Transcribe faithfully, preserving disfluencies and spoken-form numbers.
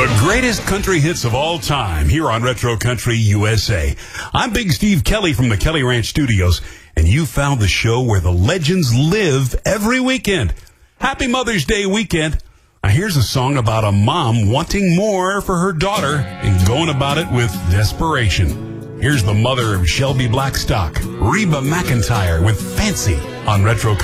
The greatest country hits of all time here on Retro Country U S A. I'm Big Steve Kelly from the Kelly Ranch Studios, and you found the show where the legends live every weekend. Happy Mother's Day weekend. Now here's a song about a mom wanting more for her daughter and going about it with desperation. Here's the mother of Shelby Blackstock, Reba McEntire with Fancy on Retro Country.